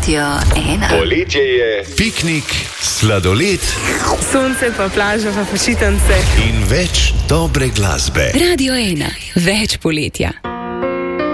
Radio 1. Poletje je, piknik, sladoled, sonce pa plaža pa počitnice in več dobre glasbe. Radio 1, več poletja.